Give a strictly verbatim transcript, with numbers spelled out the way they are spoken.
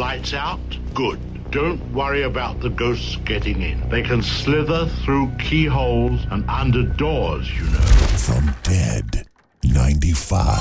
lights out? Good. Don't worry about the ghosts getting in. They can slither through keyholes and under doors, you know. From Dead ninety-five.